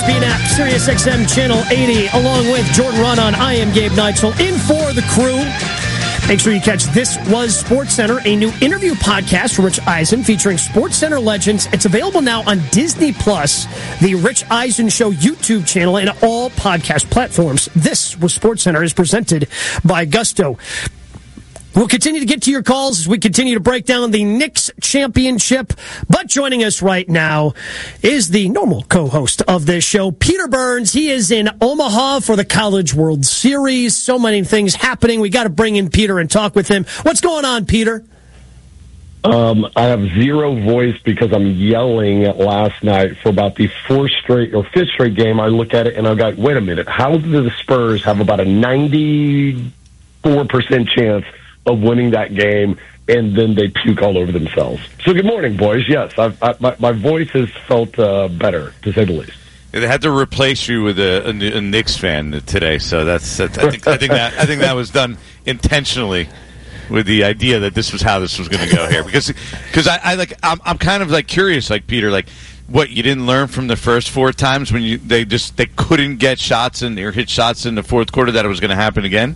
Bean app, SiriusXM Channel 80, along with Jordan Run on I Am Gabe Neitzel, in for the crew. Make sure you catch This Was SportsCenter, a new interview podcast from Rich Eisen featuring SportsCenter legends. It's available now on Disney+, the Rich Eisen Show YouTube channel, and all podcast platforms. This Was SportsCenter is presented by Gusto. We'll continue to get to your calls as we continue to break down the Knicks championship. But joining us right now is the normal co-host of this show, Peter Burns. He is in Omaha for the College World Series. So many things happening. We got to bring in Peter and talk with him. What's going on, Peter? I have zero voice because I'm yelling last night for about the fifth straight game. I look at it and I go, wait a minute, how do the Spurs have about a 94% chance of winning that game, and then they puke all over themselves? So good morning, boys. Yes, my voice has felt better, to say the least. They had to replace you with a Knicks fan today, so I think that was done intentionally with the idea that this was how this was going to go here. Because I'm kind of like curious, like Peter, like what you didn't learn from the first four times when they couldn't get shots in or hit shots in the fourth quarter, that it was going to happen again.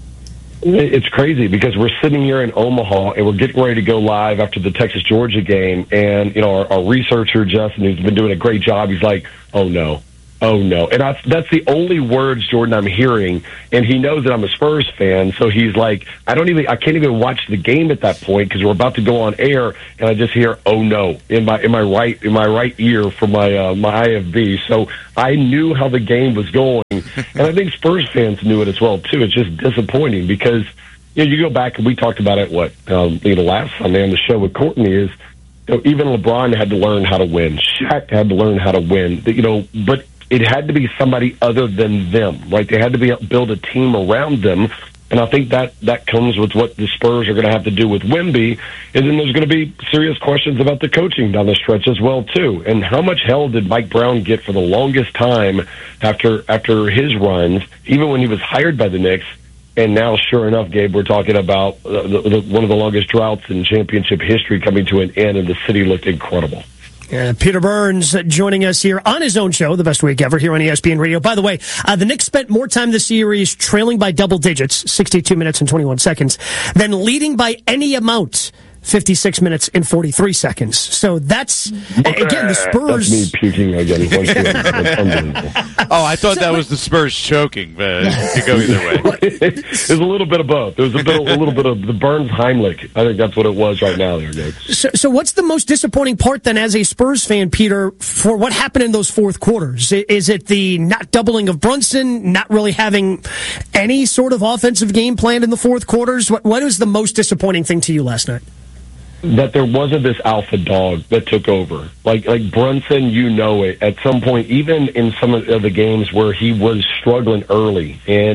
It's crazy because we're sitting here in Omaha and we're getting ready to go live after the Texas-Georgia game. And, you know, our researcher, Justin, who's been doing a great job, he's like, oh, no. And that's the only words, Jordan, I'm hearing. And he knows that I'm a Spurs fan. So he's like, I can't even watch the game at that point because we're about to go on air. And I just hear, oh, no, in my right ear from my IFB. So I knew how the game was going. And I think Spurs fans knew it as well, too. It's just disappointing because, you know, you go back and we talked about it, last Sunday on the show with Courtney is, you know, even LeBron had to learn how to win. Shaq had to learn how to win, you know, but it had to be somebody other than them, right? They had to build a team around them. And I think that comes with what the Spurs are going to have to do with Wemby. And then there's going to be serious questions about the coaching down the stretch as well, too. And how much hell did Mike Brown get for the longest time after his runs, even when he was hired by the Knicks? And now, sure enough, Gabe, we're talking about one of the longest droughts in championship history coming to an end, and the city looked incredible. Peter Burns joining us here on his own show, The Best Week Ever, here on ESPN Radio. By the way, the Knicks spent more time this series trailing by double digits, 62 minutes and 21 seconds, than leading by any amount, 56 minutes and 43 seconds. So that's, again, the Spurs. That's me puking again. That's unbelievable. Oh, I thought that was the Spurs choking, but it could go either way. There's a little bit of both. There's a little bit of the Burns Heimlich. I think that's what it was right now there, Dave. So what's the most disappointing part then as a Spurs fan, Peter, for what happened in those fourth quarters? Is it the not doubling of Brunson, not really having any sort of offensive game plan in the fourth quarters? What was the most disappointing thing to you last night? That there wasn't this alpha dog that took over. Like Brunson, you know it. At some point, even in some of the games where he was struggling early, and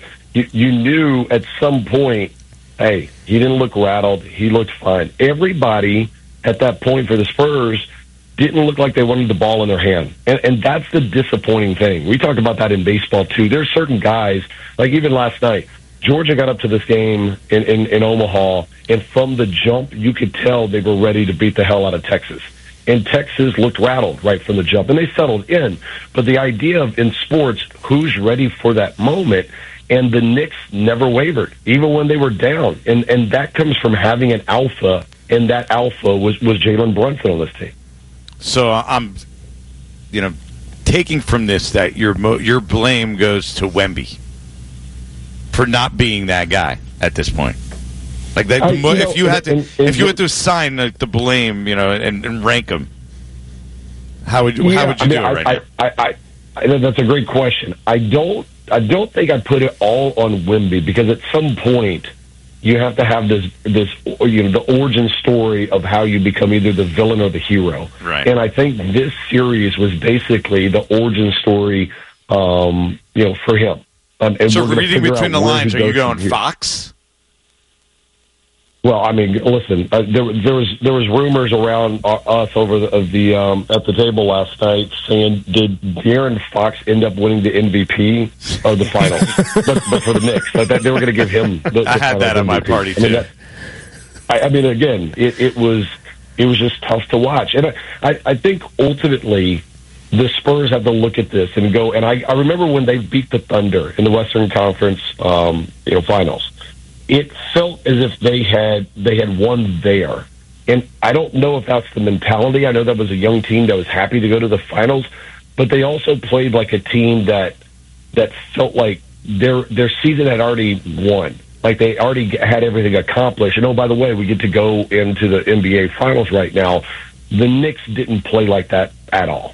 you knew at some point, hey, he didn't look rattled. He looked fine. Everybody at that point for the Spurs didn't look like they wanted the ball in their hand. And that's the disappointing thing. We talked about that in baseball, too. There's certain guys, like even last night, Georgia got up to this game in Omaha, and from the jump, you could tell they were ready to beat the hell out of Texas. And Texas looked rattled right from the jump, and they settled in. But the idea of, in sports, who's ready for that moment, and the Knicks never wavered, even when they were down. And that comes from having an alpha, and that alpha was Jalen Brunson on this team. So I'm, taking from this that your blame goes to Wemby for not being that guy at this point. Like that, if you had to assign the blame, and rank them, how would you do it right now? That's a great question. I don't think I'd put it all on Wemby because at some point you have to have this the origin story of how you become either the villain or the hero. Right. And I think this series was basically the origin story, for him. So reading between the lines, are you going Fox? Well, I mean, listen. There was rumors around us over at the table last night saying, did De'Aaron Fox end up winning the MVP of the final? but for the Knicks, that they were going to give him. I had that on my party too. I mean, again, it was just tough to watch, and I think ultimately, the Spurs have to look at this and go. And I remember when they beat the Thunder in the Western Conference, finals. It felt as if they had won there. And I don't know if that's the mentality. I know that was a young team that was happy to go to the finals, but they also played like a team that felt like their season had already won. Like they already had everything accomplished. And oh, by the way, we get to go into the NBA finals right now. The Knicks didn't play like that at all.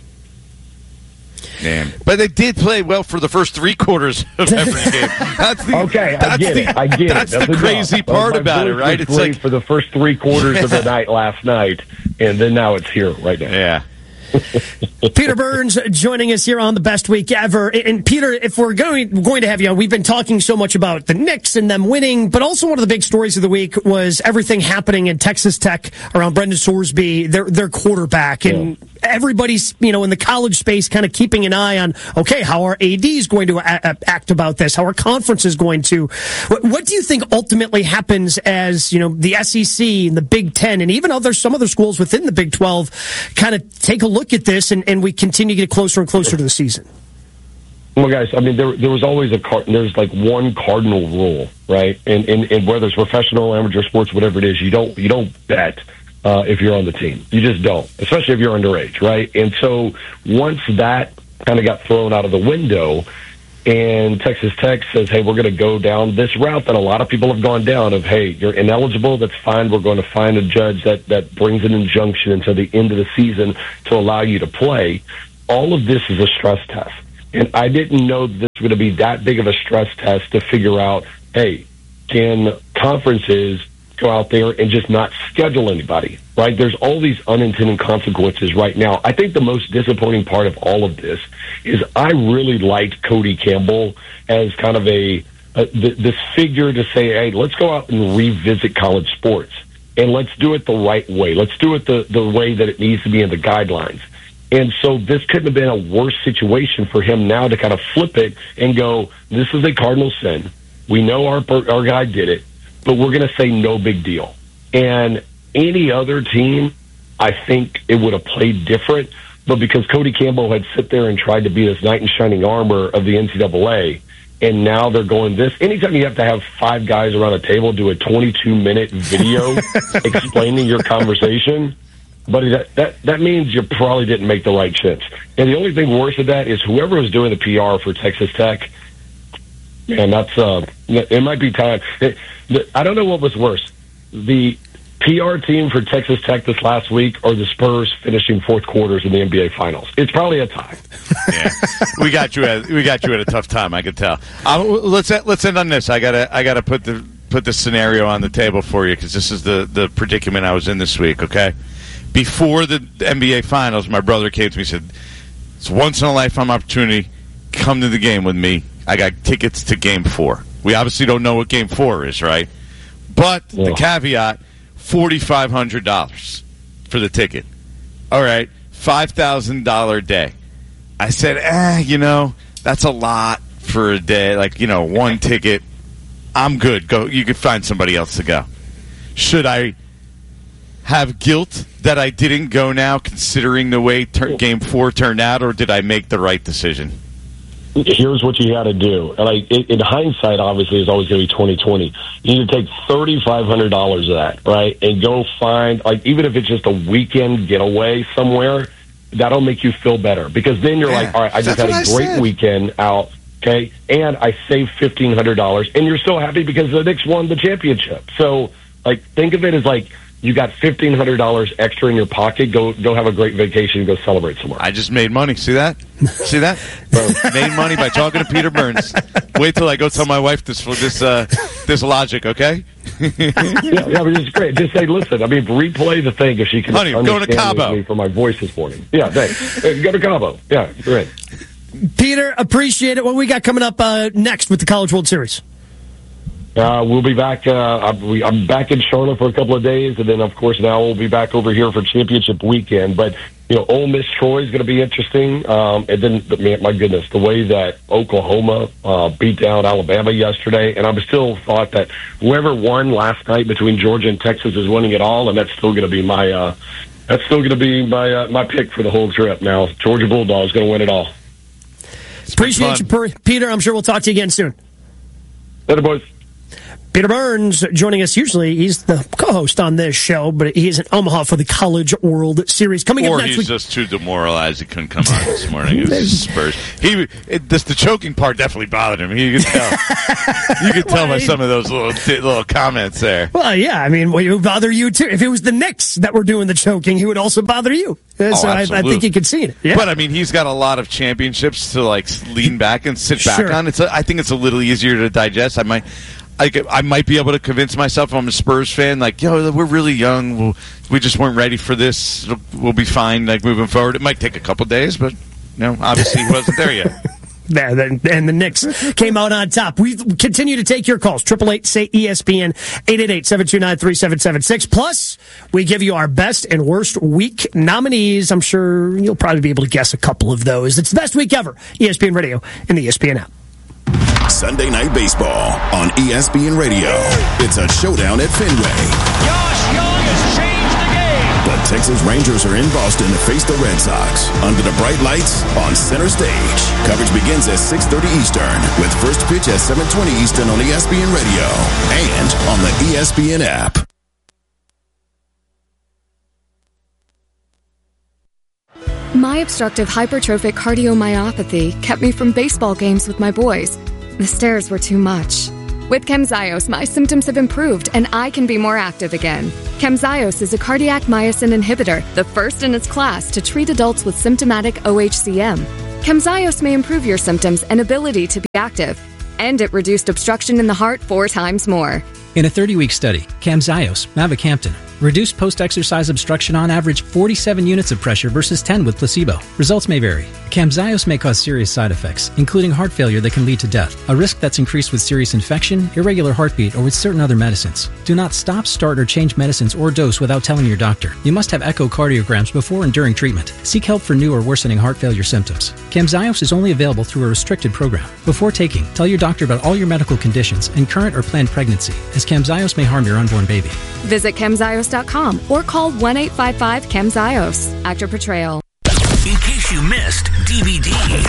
Damn. But they did play well for the first three quarters of every game. I get it. That's the crazy part about it, right? It's like for the first three quarters of the night last night, and then now it's here right now. Yeah. Peter Burns joining us here on the Best Week Ever. And Peter, if we're going to have you on, we've been talking so much about the Knicks and them winning, but also one of the big stories of the week was everything happening in Texas Tech around Brendan Sorsby, their quarterback. And everybody's, in the college space kind of keeping an eye on, okay, how are ADs going to act about this? How are conferences going to? What do you think ultimately happens as, the SEC and the Big Ten and even some other schools within the Big 12 kind of take a look at this and we continue to get closer and closer to the season? Well, guys, I mean, there was always there's like one cardinal rule, right? And whether it's professional, amateur sports, whatever it is, you don't bet if you're on the team. You just don't, especially if you're underage, right? And so once that kind of got thrown out of the window, and Texas Tech says, hey, we're going to go down this route that a lot of people have gone down of, hey, you're ineligible, that's fine. We're going to find a judge that brings an injunction until the end of the season to allow you to play. All of this is a stress test. And I didn't know this was going to be that big of a stress test to figure out, hey, can conferences go out there and just not schedule anybody, right? There's all these unintended consequences right now. I think the most disappointing part of all of this is I really liked Cody Campbell as kind of this figure to say, hey, let's go out and revisit college sports, and let's do it the right way. Let's do it the way that it needs to be in the guidelines. And so this couldn't have been a worse situation for him now to kind of flip it and go, this is a cardinal sin. We know our guy did it, but we're going to say no big deal. And any other team, I think it would have played different. But because Cody Campbell had sit there and tried to be this knight in shining armor of the NCAA, and now they're going this. Anytime you have to have five guys around a table do a 22-minute video explaining your conversation, but that means you probably didn't make the right shifts. And the only thing worse of that is whoever was doing the PR for Texas Tech, and it might be time. I don't know what was worse, the PR team for Texas Tech this last week or the Spurs finishing fourth quarters in the NBA Finals. It's probably a tie. Yeah, we got you at a tough time. I could tell. Let's end on this. I gotta put the scenario on the table for you because this is the predicament I was in this week. Okay, before the NBA Finals, my brother came to me and said, "It's a once in a lifetime opportunity. Come to the game with me. I got tickets to Game 4. We obviously don't know what Game 4 is, right? But the caveat, $4,500 for the ticket. All right, $5,000 day. I said, that's a lot for a day. Like, one ticket. I'm good. Go. You could find somebody else to go. Should I have guilt that I didn't go now, considering the way Game 4 turned out, or did I make the right decision? Here's what you got to do. Like in hindsight, obviously, it's always going to be 20/20. You need to take $3,500 of that, right, and go find, like, even if it's just a weekend getaway somewhere, that'll make you feel better because then you're like, all right, I just had a great weekend out, okay, and I saved $1,500, and you're still happy because the Knicks won the championship. So, like, think of it as like, you got $1,500 extra in your pocket. Go have a great vacation. Go celebrate somewhere. I just made money. See that? See that? Made money by talking to Peter Burns. Wait till I go tell my wife this logic, okay? yeah, but it's great. Just say, listen. I mean, replay the thing if she can. Honey, I'm going to Cabo me for my voice this morning. Yeah, thanks. Go to Cabo. Yeah, great. Peter, appreciate it. What we got coming up next with the College World Series? We'll be back. I'm back in Charlotte for a couple of days, and then, of course, now we'll be back over here for championship weekend. But, Ole Miss Troy is going to be interesting. And then, my goodness, the way that Oklahoma beat down Alabama yesterday, and I still thought that whoever won last night between Georgia and Texas is winning it all, and that's still going to be my That's still going to be my pick for the whole trip now. Georgia Bulldogs going to win it all. Appreciate you, Peter. I'm sure we'll talk to you again soon. Later, boys. Peter Burns joining us. Usually he's the co-host on this show, but he is in Omaha for the College World Series. Coming up next week. Or he's just too demoralized he couldn't come on this morning. It was Spurs. The choking part definitely bothered him. You could tell. You could tell by some of those little comments there. Well, yeah. I mean, it would bother you too. If it was the Knicks that were doing the choking, he would also bother you. So I think you could see it. Yeah. But I mean, he's got a lot of championships to lean back and sit back on. I think it's a little easier to digest. I might be able to convince myself I'm a Spurs fan. We're really young. We just weren't ready for this. We'll be fine. Moving forward, it might take a couple days, but obviously he wasn't there yet. And the Knicks came out on top. We continue to take your calls. 888-SAY-ESPN, 888-729-3776. Plus, we give you our best and worst week nominees. I'm sure you'll probably be able to guess a couple of those. It's the best week ever. ESPN Radio and the ESPN app. Sunday Night Baseball on ESPN Radio. It's a showdown at Fenway. Josh Young has changed the game. The Texas Rangers are in Boston to face the Red Sox under the bright lights on center stage. Coverage begins at 6:30 Eastern with first pitch at 7:20 Eastern on ESPN Radio and on the ESPN app. My obstructive hypertrophic cardiomyopathy kept me from baseball games with my boys. The stairs were too much. With Camzyos, my symptoms have improved and I can be more active again. Camzyos is a cardiac myosin inhibitor, the first in its class to treat adults with symptomatic OHCM. Camzyos may improve your symptoms and ability to be active, and it reduced obstruction in the heart 4 times more. In a 30-week study, Camzyos, mavacamten, reduced post-exercise obstruction on average 47 units of pressure versus 10 with placebo. Results may vary. Camzyos may cause serious side effects, including heart failure that can lead to death, a risk that's increased with serious infection, irregular heartbeat, or with certain other medicines. Do not stop, start, or change medicines or dose without telling your doctor. You must have echocardiograms before and during treatment. Seek help for new or worsening heart failure symptoms. Camzyos is only available through a restricted program. Before taking, tell your doctor about all your medical conditions and current or planned pregnancy, as Camzyos may harm your unborn baby. Visit Camzyos.com or call 1-855-CAMZYOS. Actor Portrayal. In case you missed DVD.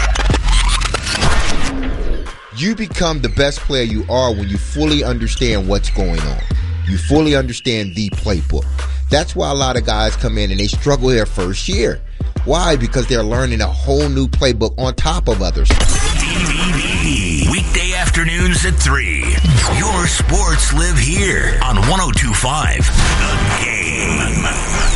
You become the best player you are when you fully understand what's going on. You fully understand the playbook. That's why a lot of guys come in and they struggle their first year. Why? Because they're learning a whole new playbook on top of others. DVD. Weekday afternoons at 3. Your sports live here on 102.5 The Game.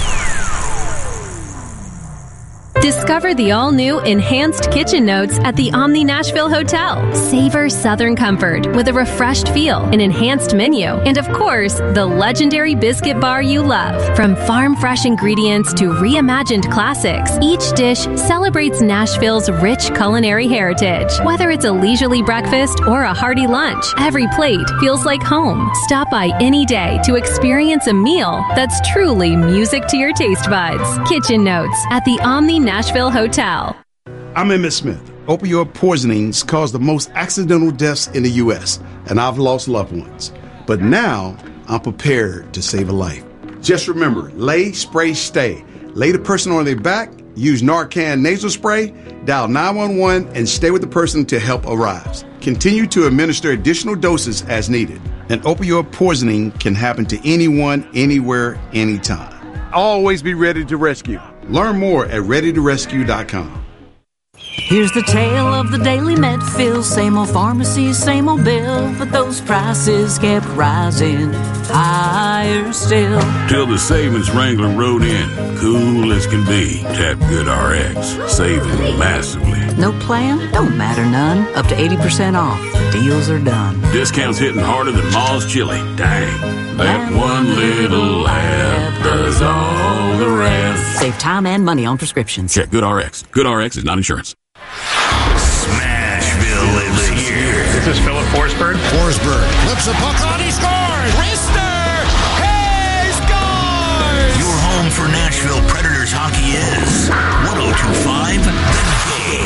Discover the all-new Enhanced Kitchen Notes at the Omni Nashville Hotel. Savor Southern comfort with a refreshed feel, an enhanced menu, and of course, the legendary biscuit bar you love. From farm-fresh ingredients to reimagined classics, each dish celebrates Nashville's rich culinary heritage. Whether it's a leisurely breakfast or a hearty lunch, every plate feels like home. Stop by any day to experience a meal that's truly music to your taste buds. Kitchen Notes at the Omni Nashville Hotel. I'm Emmett Smith. Opioid poisonings cause the most accidental deaths in the U.S., and I've lost loved ones. But now, I'm prepared to save a life. Just remember, lay, spray, stay. Lay the person on their back, use Narcan nasal spray, dial 911, and stay with the person until help arrives. Continue to administer additional doses as needed. An opioid poisoning can happen to anyone, anywhere, anytime. Always be ready to rescue. Learn more at readytorescue.com. Here's the tale of the daily Medfill. Same old pharmacy, same old bill, but those prices kept rising higher still. Till the savings Wrangler rode in, cool as can be. Tap GoodRx, saving massively. No plan? Don't matter none. Up to 80% off. The deals are done. Discounts hitting harder than Ma's chili. Dang. That one little app does all the rest. Save time and money on prescriptions. Check GoodRx. GoodRx is not insurance. Smashville lives here. This is Philip Forsberg. Forsberg flips a puck on, he scores! Rister! He scores! Your home for Nashville Predators hockey is 102.5 The Game.